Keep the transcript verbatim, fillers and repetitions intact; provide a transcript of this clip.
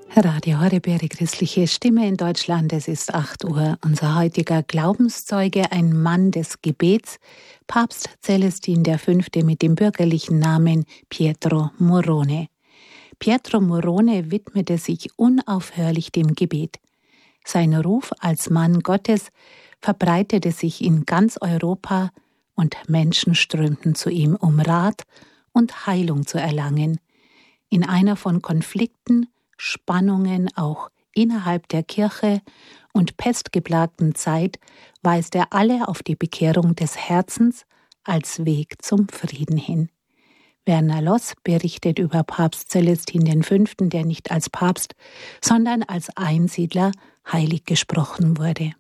Radio Horeb, christliche Stimme in Deutschland. Es ist acht Uhr. Unser heutiger Glaubenszeuge, ein Mann des Gebets, Papst Celestin der Fünfte mit dem bürgerlichen Namen Pietro Morone. Pietro Morone widmete sich unaufhörlich dem Gebet. Sein Ruf als Mann Gottes verbreitete sich in ganz Europa und Menschen strömten zu ihm, um Rat und Heilung zu erlangen. In einer von Konflikten, Spannungen auch innerhalb der Kirche und pestgeplagten Zeit weist er alle auf die Bekehrung des Herzens als Weg zum Frieden hin. Werner Loss berichtet über Papst Celestin der Fünfte, der nicht als Papst, sondern als Einsiedler heilig gesprochen wurde.